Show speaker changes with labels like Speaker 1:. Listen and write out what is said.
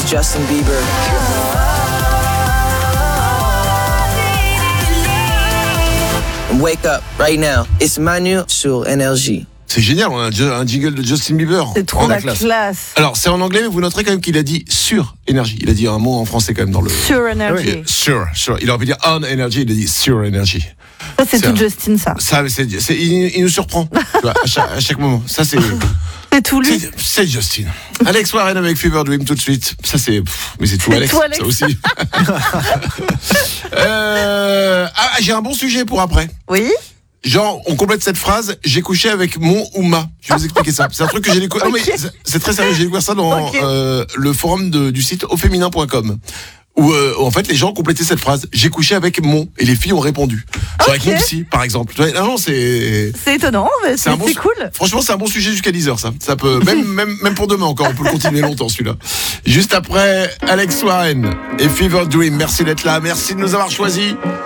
Speaker 1: Justin Bieber. And wake up right now. It's Manu sur Énergie.
Speaker 2: C'est génial, on a un jingle de Justin Bieber.
Speaker 3: C'est trop la classe.
Speaker 2: Alors, c'est en anglais, mais vous noterez quand même qu'il a dit sur énergie. Il a dit un mot en français quand même dans le...
Speaker 3: Sur énergie.
Speaker 2: Oui. Sur. Il aurait pu dire on energy, il a dit sur énergie.
Speaker 3: Ça, c'est tout Justin, ça.
Speaker 2: Il nous surprend tu vois, à chaque moment. Ça, c'est
Speaker 3: tout lui.
Speaker 2: C'est Justin. Alex Warren avec Fever Dream tout de suite. Ça, mais c'est tout Alex. Ça aussi. J'ai un bon sujet pour après.
Speaker 3: Oui.
Speaker 2: Genre, on complète cette phrase, j'ai couché avec mon ou ma. Je vais vous expliquer ça. C'est un truc que j'ai découvert. Okay. Non, mais c'est très sérieux, j'ai découvert ça dans le forum du site auféminin.com. Où en fait les gens complétaient cette phrase, j'ai couché avec mon, et les filles ont répondu. Genre avec mon psy, par exemple. Non, c'est
Speaker 3: étonnant, mais c'est cool.
Speaker 2: Franchement, c'est un bon sujet jusqu'à 10h, ça. Ça peut, même pour demain encore, on peut le continuer longtemps, celui-là. Juste après, Alex Warren et Fever Dream. Merci d'être là, merci de nous avoir choisis.